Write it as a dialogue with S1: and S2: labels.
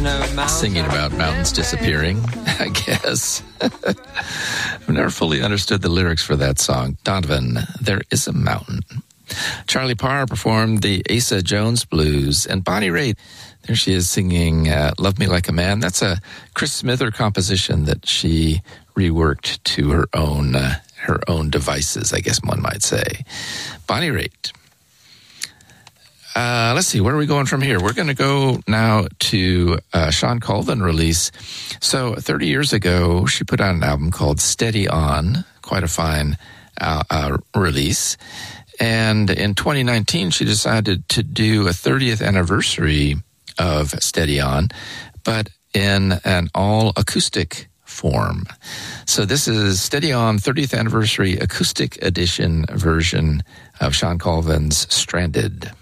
S1: Singing about mountains disappearing, I guess. I've never fully understood the lyrics for that song. Donovan, There Is a Mountain. Charlie Parr performed the Asa Jones Blues, and Bonnie Raitt, there she is singing Love Me Like a Man. That's a Chris Smither composition that she reworked to her own devices, I guess one might say. Bonnie Raitt. Let's see, where are we going from here? We're going to go now to Shawn Colvin release. So 30 years ago, she put out an album called Steady On, quite a fine release. And in 2019, she decided to do a 30th anniversary of Steady On, but in an all-acoustic form. So this is Steady On 30th Anniversary Acoustic Edition version of Shawn Colvin's Stranded.